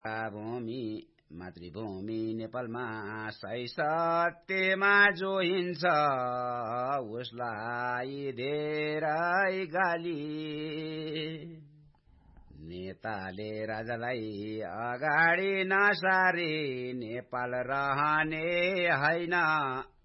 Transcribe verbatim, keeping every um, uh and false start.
भूमि मातृभूमि नेपालमा सही सत्यमा जो हिन्छ उसलाई धेरै गाली नेताले राजालाई अगाडि नसारी नेपाल रहने हैन